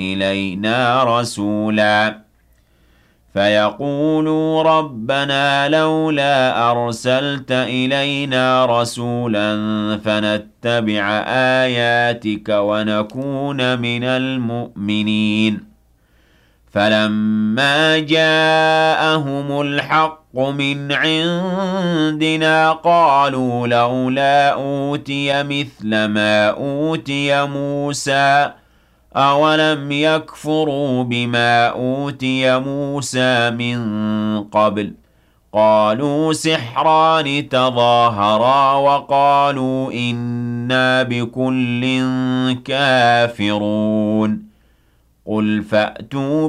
إلينا رسولا فيقولوا ربنا لولا أرسلت إلينا رسولا فنتبع آياتك ونكون من المؤمنين فلما جاءهم الحق من عندنا قالوا لولا أوتي مثل ما أوتي موسى أولم يكفروا بما أوتي موسى من قبل قالوا سحران تظاهرا وقالوا إنا بكل كافرون قل فأتوا